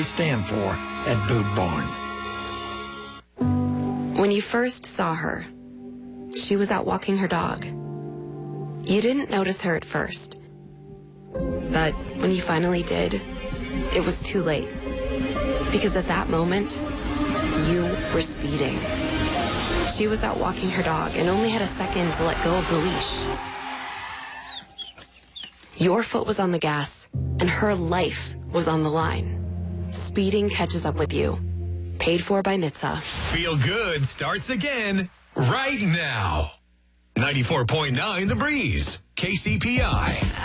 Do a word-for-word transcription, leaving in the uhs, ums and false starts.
we stand for at Boot Barn. When you first saw her, she was out walking her dog. You didn't notice her at first. But when you finally did, it was too late. Because at that moment, you were speeding. She was out walking her dog and only had a second to let go of the leash. Your foot was on the gas, and her life was on the line. Speeding catches up with you. Paid for by N H T S A. Feel Good starts again right now. ninety-four point nine The Breeze, K C P I.